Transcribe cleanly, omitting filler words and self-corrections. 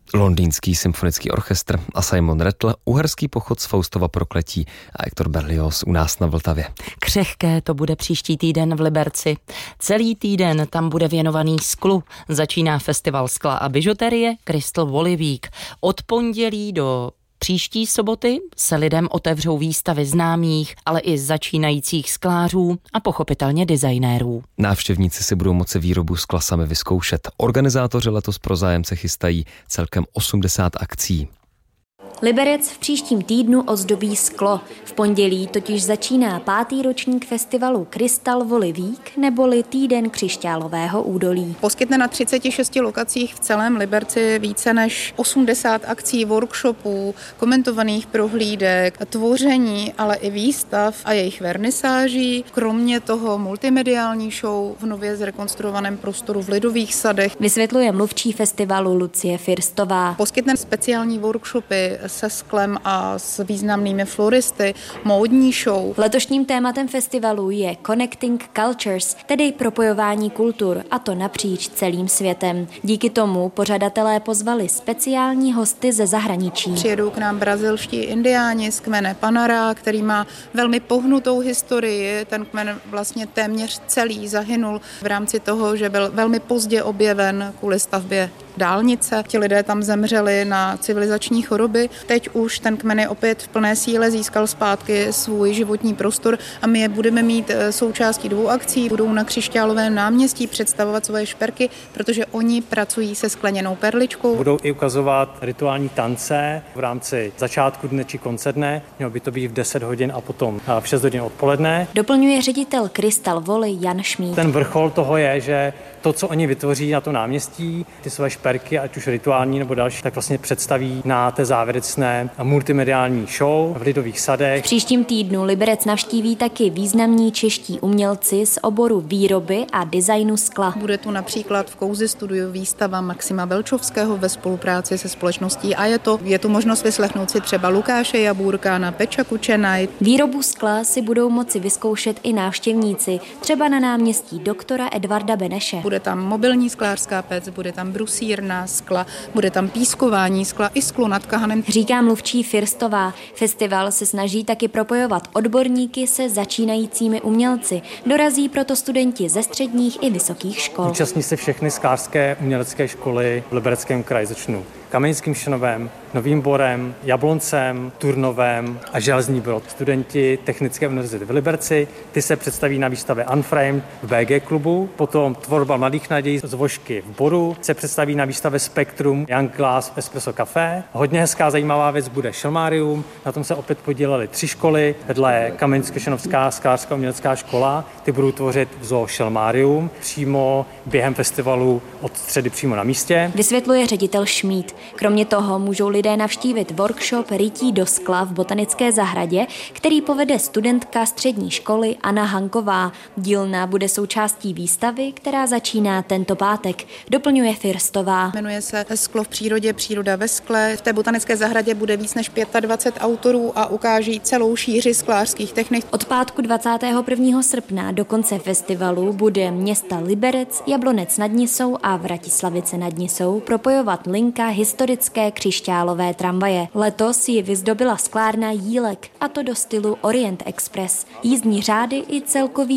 Londýnský symfonický orchestr a Simon Rattle, Uherský pochod z Faustova Prokletí a Hector Berlioz u nás na Vltavě. Křehké to bude příští týden v Liberci. Celý týden tam bude věnovaný sklu. Začíná festival skla a bižuterie Crystal Valley Week. Od pondělí do příští soboty se lidem otevřou výstavy známých, ale i začínajících sklářů a pochopitelně designérů. Návštěvníci si budou moci výrobu skla sami vyzkoušet. Organizátoři letos pro zájemce chystají celkem 80 akcí. Liberec v příštím týdnu ozdobí sklo. V pondělí totiž začíná 5. ročník festivalu Crystal Valley Week neboli Týden křišťálového údolí. Poskytne na 36 lokacích v celém Liberci více než 80 akcí, workshopů, komentovaných prohlídek, tvoření, ale i výstav a jejich vernisáží. Kromě toho multimediální show v nově zrekonstruovaném prostoru v Lidových sadech. Vysvětluje mluvčí festivalu Lucie Firstová. Poskytne speciální workshopy se sklem a s významnými floristy, módní show. Letošním tématem festivalu je Connecting Cultures, tedy propojování kultur, a to napříč celým světem. Díky tomu pořadatelé pozvali speciální hosty ze zahraničí. Přijedou k nám brazilští indiáni z kmene Panara, který má velmi pohnutou historii. Ten kmen vlastně téměř celý zahynul v rámci toho, že byl velmi pozdě objeven kvůli stavbě dálnice. Ti lidé tam zemřeli na civilizační choroby. Teď už ten kmen je opět v plné síle, získal zpátky svůj životní prostor a my je budeme mít součástí 2 akcí. Budou na Křišťálovém náměstí představovat svoje šperky, protože oni pracují se skleněnou perličkou. Budou i ukazovat rituální tance v rámci začátku dne či konce dne. Mělo by to být v 10 hodin a potom v 6 hodin odpoledne. Doplňuje ředitel Crystal Valley Jan Šmíd. Ten vrchol toho je, že to, co oni vytvoří na tom náměstí, ty své šperky, ať už rituální nebo další, tak vlastně představí na té závěrečné multimediální show v Lidových sadech. V příštím týdnu Liberec navštíví taky významní čeští umělci z oboru výroby a designu skla. Bude tu například v Kouzi studiu výstava Maxima Velčovského ve spolupráci se společností Ajeto. Je tu možnost vyslechnout si třeba Lukáše Jabůrka na Peča Kučenaj. Výrobu skla si budou moci vyzkoušet i návštěvníci, třeba na náměstí doktora Edvarda Beneše. Bude tam mobilní sklářská pec, bude tam brusírna skla, bude tam pískování skla i sklo nad kahanem. Říká mluvčí Firstová. Festival se snaží taky propojovat odborníky se začínajícími umělci. Dorazí proto studenti ze středních i vysokých škol. Účastní se všechny sklářské umělecké školy v Libereckém kraji. Začnu Kamenickým Šenovem, Novým Borem, Jabloncem, Turnovem a Železný Brod. Studenti Technické univerzity v Liberci, ty se představí na výstavě Unframed v BG klubu, potom Tvorba mladých nadějí z Vožky v Boru se představí na výstavě Spektrum Young Glass v Espresso Café. Hodně hezká zajímavá věc bude Šelmárium, na tom se opět podílely 3 školy, vedle Kamenicko-Šenovská sklářská umělecká škola, ty budou tvořit v zoo Šelmárium přímo během festivalu od středy přímo na místě. Vysvětluje ředitel Šmíd. Kromě toho můžou lidé navštívit workshop Rytí do skla v Botanické zahradě, který povede studentka střední školy Anna Hanková. Dílna bude součástí výstavy, která začíná tento pátek, doplňuje Firstová. Jmenuje se Sklo v přírodě, příroda ve skle. V té Botanické zahradě bude víc než 25 autorů a ukáží celou šíři sklářských technik. Od pátku 21. srpna do konce festivalu bude města Liberec, Jablonec nad Nisou a Vratislavice nad Nisou propojovat linka historické křišťálové tramvaje. Letos ji vyzdobila sklárna Jílek, a to do stylu Orient Express. Jízdní řády i celkový